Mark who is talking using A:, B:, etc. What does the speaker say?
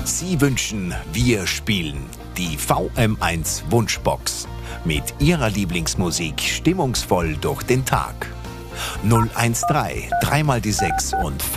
A: Sie wünschen, wir spielen die VM1 Wunschbox. Mit Ihrer Lieblingsmusik stimmungsvoll durch den Tag. 013 3 mal die 6 und